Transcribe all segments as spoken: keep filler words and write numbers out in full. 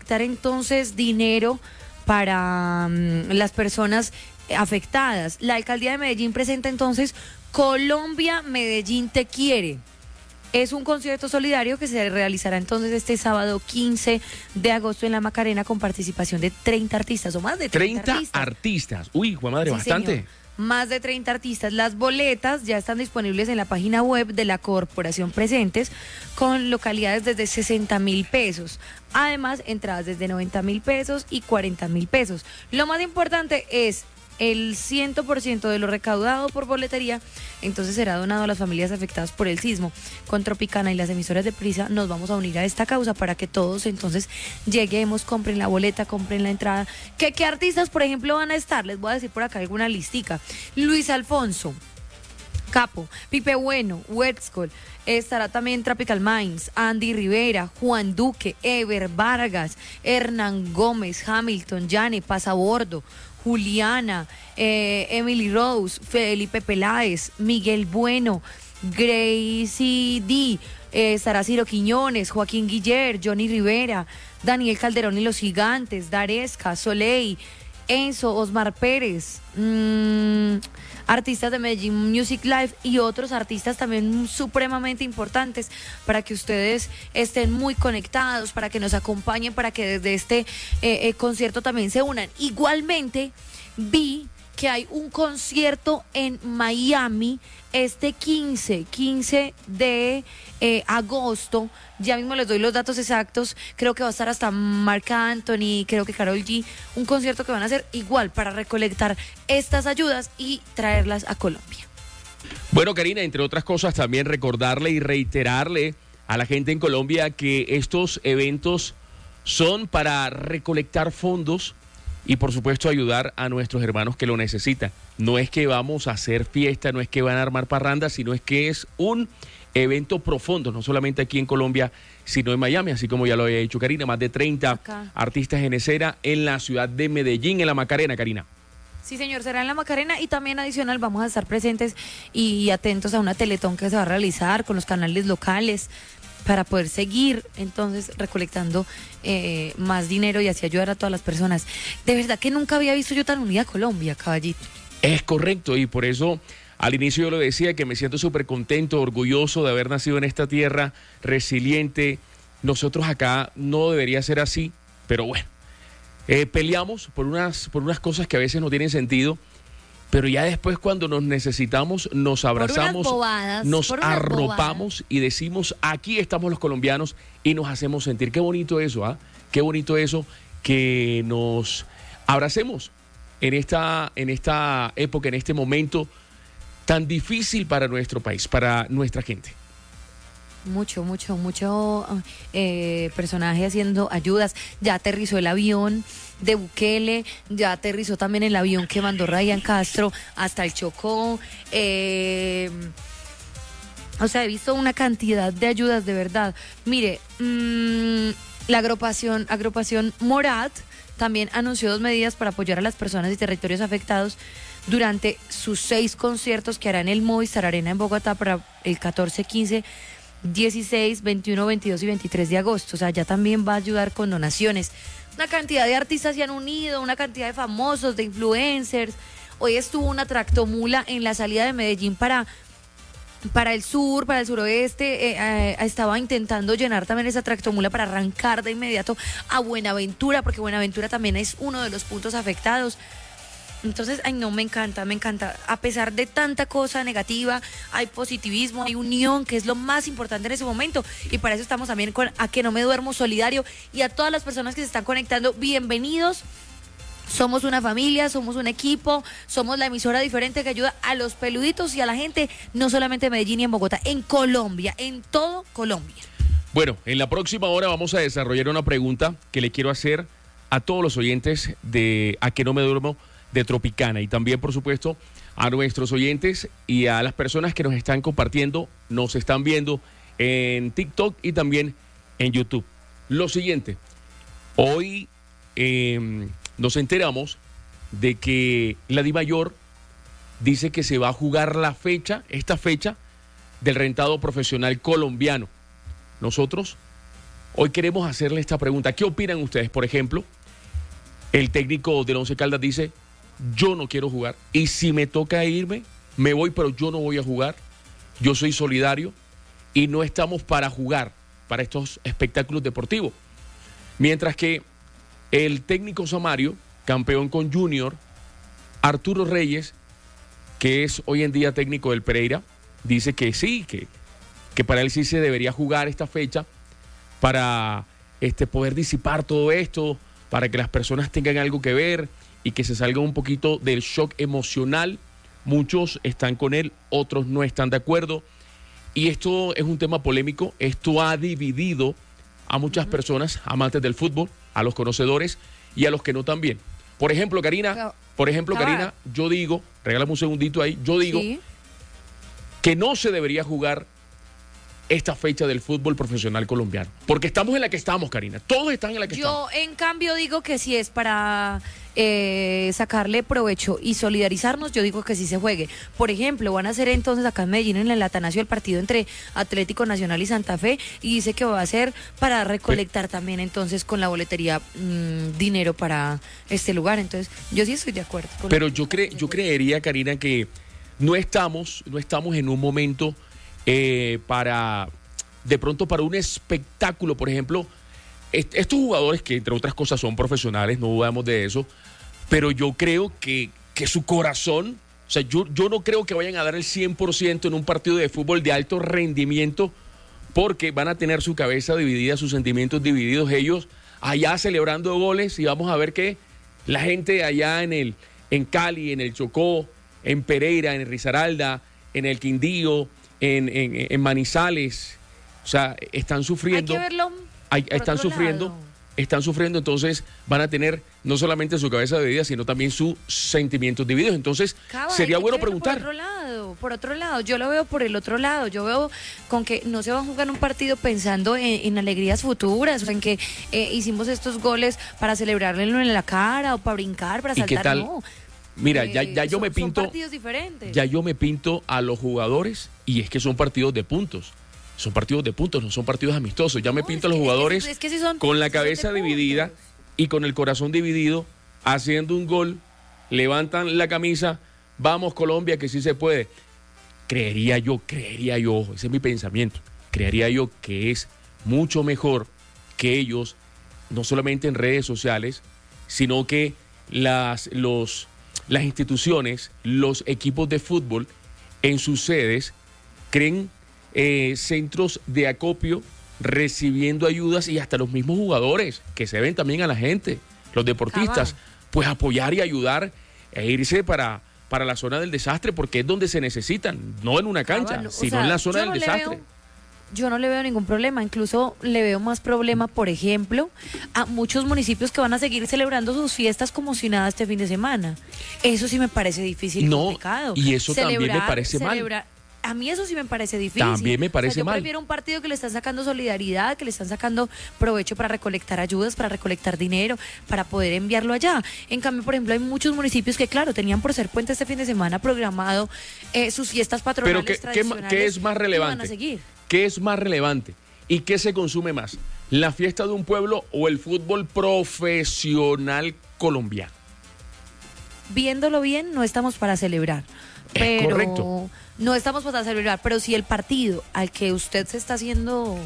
recolectar entonces dinero para um, las personas afectadas. La alcaldía de Medellín presenta entonces Colombia, Medellín te quiere. Es un concierto solidario que se realizará entonces este sábado quince de agosto en La Macarena con participación de treinta artistas o más de treinta, treinta artistas. artistas. Uy, Juan Madre, Sí, bastante. señor. Más de treinta artistas. Las boletas ya están disponibles en la página web de la Corporación Presentes con localidades desde sesenta mil pesos. Además, entradas desde noventa mil pesos y cuarenta mil pesos. Lo más importante es el cien por ciento de lo recaudado por boletería, entonces será donado a las familias afectadas por el sismo. Con Tropicana y las emisoras de Prisa nos vamos a unir a esta causa para que todos entonces lleguemos, compren la boleta, compren la entrada. ¿Qué, qué artistas, por ejemplo, van a estar? Les voy a decir por acá alguna listica. Luis Alfonso, Capo, Pipe Bueno, Wetskol, estará también Tropical Minds, Andy Rivera, Juan Duque, Ever Vargas, Hernán Gómez, Hamilton, Yane, Pasabordo, Juliana, eh, Emily Rose, Felipe Peláez, Miguel Bueno, Gracie D, eh, estará Ciro Quiñones, Joaquín Guiller, Johnny Rivera, Daniel Calderón y los Gigantes, Daresca, Soleil, Enzo, Osmar Pérez, mmm, artistas de Medellín Music Live y otros artistas también supremamente importantes para que ustedes estén muy conectados, para que nos acompañen, para que desde este eh, eh, concierto también se unan. Igualmente vi que hay un concierto en Miami este quince de eh, agosto. Ya mismo les doy los datos exactos. Creo que va a estar hasta Marc Anthony, creo que Karol G. Un concierto que van a hacer igual para recolectar estas ayudas y traerlas a Colombia. Bueno, Karina, entre otras cosas, también recordarle y reiterarle a la gente en Colombia que estos eventos son para recolectar fondos y, por supuesto, ayudar a nuestros hermanos que lo necesitan. No es que vamos a hacer fiesta, no es que van a armar parrandas, sino es que es un evento profundo, no solamente aquí en Colombia, sino en Miami, así como ya lo había dicho Karina, más de treinta Acá. artistas en escena en la ciudad de Medellín, en La Macarena, Karina. Sí, señor, será en La Macarena y también adicional vamos a estar presentes y atentos a una teletón que se va a realizar con los canales locales para poder seguir entonces recolectando eh, más dinero y así ayudar a todas las personas. De verdad que nunca había visto yo tan unida Colombia, caballito. Es correcto, y por eso al inicio yo lo decía, que me siento súper contento, orgulloso de haber nacido en esta tierra, resiliente. Nosotros acá no debería ser así, pero bueno, eh, peleamos por unas, por unas cosas que a veces no tienen sentido, pero ya después cuando nos necesitamos, nos abrazamos, bobadas, nos arropamos bobadas. Y decimos, aquí estamos los colombianos y nos hacemos sentir. Qué bonito eso, ¿ah? ¿eh? Qué bonito eso, que nos abracemos en esta, en esta época, en este momento tan difícil para nuestro país, para nuestra gente. Mucho, mucho, mucho eh, personaje haciendo ayudas. Ya aterrizó el avión de Bukele, ya aterrizó también el avión que mandó Ryan Castro hasta el Chocó. Eh, o sea, he visto una cantidad de ayudas de verdad. Mire, mmm, la agrupación, agrupación Morat también anunció dos medidas para apoyar a las personas y territorios afectados durante sus seis conciertos que hará en el Movistar Arena en Bogotá para el catorce, quince, dieciséis, veintiuno, veintidós y veintitrés de agosto. O sea, ya también va a ayudar con donaciones. Una cantidad de artistas se han unido, una cantidad de famosos, de influencers. Hoy estuvo una tractomula en la salida de Medellín para, para el sur, para el suroeste. Eh, eh, estaba intentando llenar también esa tractomula para arrancar de inmediato a Buenaventura, porque Buenaventura también es uno de los puntos afectados. Entonces, ay no, me encanta, me encanta. A pesar de tanta cosa negativa, hay positivismo, hay unión, que es lo más importante en ese momento. Y para eso estamos también con A Que No Me Duermo Solidario. Y a todas las personas que se están conectando, bienvenidos. Somos una familia, somos un equipo, somos la emisora diferente que ayuda a los peluditos y a la gente, no solamente en Medellín y en Bogotá, en Colombia, en todo Colombia. Bueno, en la próxima hora vamos a desarrollar una pregunta que le quiero hacer a todos los oyentes de A Que No Me Duermo de Tropicana, y también, por supuesto, a nuestros oyentes y a las personas que nos están compartiendo, nos están viendo en TikTok y también en YouTube. Lo siguiente, hoy eh, nos enteramos de que la DIMAYOR dice que se va a jugar la fecha, esta fecha, del rentado profesional colombiano. Nosotros hoy queremos hacerle esta pregunta. ¿Qué opinan ustedes? Por ejemplo, el técnico del Once Caldas dice, yo no quiero jugar y si me toca irme, me voy, pero yo no voy a jugar. Yo soy solidario y no estamos para jugar para estos espectáculos deportivos. Mientras que el técnico Samario, campeón con Junior, Arturo Reyes, que es hoy en día técnico del Pereira, dice que sí, que, que para él sí se debería jugar esta fecha para este, poder disipar todo esto, para que las personas tengan algo que ver y que se salga un poquito del shock emocional. Muchos están con él, otros no están de acuerdo. Y esto es un tema polémico. Esto ha dividido a muchas uh-huh. personas, amantes del fútbol, a los conocedores y a los que no también. Por ejemplo, Karina, por ejemplo, Karina, yo digo, regálame un segundito ahí, yo digo ¿sí? que no se debería jugar esta fecha del fútbol profesional colombiano. Porque estamos en la que estamos, Karina. Todos están en la que yo, estamos. Yo, en cambio, digo que si es para eh, sacarle provecho y solidarizarnos, yo digo que sí se juegue. Por ejemplo, van a hacer entonces acá en Medellín, en el Atanasio, el partido entre Atlético Nacional y Santa Fe, y dice que va a ser para recolectar Pero, también entonces con la boletería mmm, dinero para este lugar. Entonces, yo sí estoy de acuerdo. Con Pero yo, cre yo creería, Karina, que no estamos, no estamos en un momento... Eh, para, de pronto para un espectáculo, por ejemplo, est estos jugadores que entre otras cosas son profesionales, no dudamos de eso, pero yo creo que, que su corazón, o sea, yo, yo no creo que vayan a dar el cien por ciento en un partido de fútbol de alto rendimiento, porque van a tener su cabeza dividida, sus sentimientos divididos, ellos allá celebrando goles, y vamos a ver que la gente allá en, el, en Cali, en el Chocó, en Pereira, en el Risaralda, en el Quindío, En, en, en Manizales, o sea, están sufriendo. Hay que verlo hay, están sufriendo, lado. están sufriendo, entonces van a tener no solamente su cabeza dividida, sino también sus sentimientos divididos. Entonces, Caba, sería bueno preguntar. Por otro lado, por otro lado, yo lo veo por el otro lado. Yo veo con que no se va a jugar un partido pensando en, en alegrías futuras, o en que eh, hicimos estos goles para celebrarlo en la cara o para brincar, para saltar. ¿Y qué tal? No. Mira, ya, ya yo son, me pinto, son partidos diferentes. ya yo me pinto a los jugadores y es que son partidos de puntos, son partidos de puntos, no son partidos amistosos. Ya me no, pinto a es los que, jugadores es que, es que si son, con la son cabeza dividida y con el corazón dividido, haciendo un gol, levantan la camisa, vamos Colombia, que sí se puede. Creería yo, creería yo, ese es mi pensamiento, creería yo que es mucho mejor que ellos, no solamente en redes sociales, sino que las, los... las instituciones, los equipos de fútbol en sus sedes creen eh, centros de acopio recibiendo ayudas y hasta los mismos jugadores que se ven también a la gente, los deportistas, Cabal. pues apoyar y ayudar e irse para, para la zona del desastre porque es donde se necesitan, no en una cancha, Cabal. sino o sea, en la zona del no desastre. Yo no le veo ningún problema, incluso le veo más problema, por ejemplo, a muchos municipios que van a seguir celebrando sus fiestas como si nada este fin de semana. Eso sí me parece difícil y no, complicado. Y eso celebrar, también me parece celebrar, mal. A mí eso sí me parece difícil. También me parece o sea, yo mal. Yo prefiero un partido que le están sacando solidaridad, que le están sacando provecho para recolectar ayudas, para recolectar dinero, para poder enviarlo allá. En cambio, por ejemplo, hay muchos municipios que, claro, tenían por ser puente este fin de semana programado eh, sus fiestas patronales Pero que, tradicionales. ¿qué, qué es más relevante? Van a seguir. ¿Qué es más relevante? ¿Y qué se consume más? ¿La fiesta de un pueblo o el fútbol profesional colombiano? Viéndolo bien, no estamos para celebrar. Es pero correcto. No estamos para celebrar, pero si el partido al que usted se está haciendo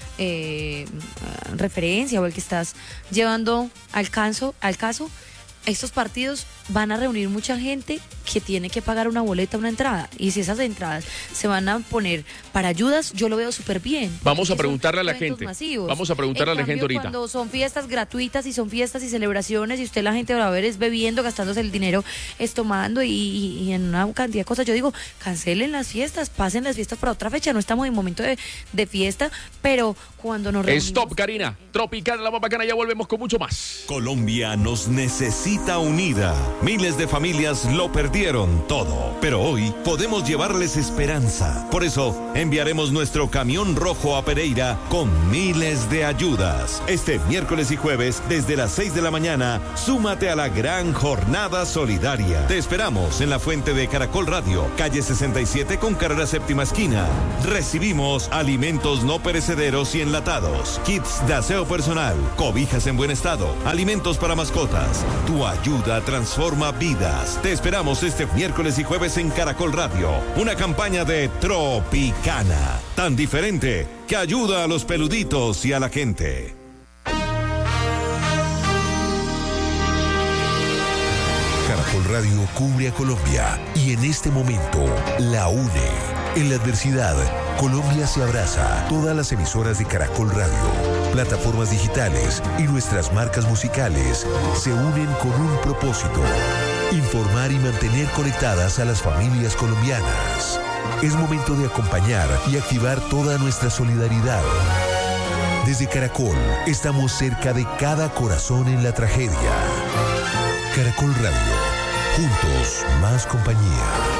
eh, referencia o el que estás llevando al, canso, al caso, estos partidos van a reunir mucha gente que tiene que pagar una boleta, una entrada. Y si esas entradas se van a poner para ayudas, yo lo veo súper bien. Vamos a preguntarle a la gente. Masivos. Vamos a preguntarle en a la cambio, gente ahorita. Cuando son fiestas gratuitas y son fiestas y celebraciones y usted la gente va a ver es bebiendo, gastándose el dinero, es tomando y, y en una cantidad de cosas. Yo digo, cancelen las fiestas, pasen las fiestas para otra fecha. No estamos en momento de, de fiesta, pero cuando nos reunimos... Stop, Karina. Tropical, la más bacana, ya volvemos con mucho más. Colombia nos necesita unida. Miles de familias lo perdieron. perdieron todo, pero hoy podemos llevarles esperanza. Por eso, enviaremos nuestro camión rojo a Pereira con miles de ayudas. Este miércoles y jueves, desde las seis de la mañana, súmate a la gran jornada solidaria. Te esperamos en la fuente de Caracol Radio, calle sesenta y siete con carrera séptima esquina. Recibimos alimentos no perecederos y enlatados, kits de aseo personal, cobijas en buen estado, alimentos para mascotas. Tu ayuda transforma vidas. Te esperamos este miércoles y jueves en Caracol Radio. Una campaña de Tropicana, tan diferente que ayuda a los peluditos y a la gente. Caracol Radio cubre a Colombia y en este momento la une. En la adversidad, Colombia se abraza. Todas las emisoras de Caracol Radio, plataformas digitales y nuestras marcas musicales se unen con un propósito: informar y mantener conectadas a las familias colombianas. Es momento de acompañar y activar toda nuestra solidaridad. Desde Caracol, estamos cerca de cada corazón en la tragedia. Caracol Radio, juntos más compañía.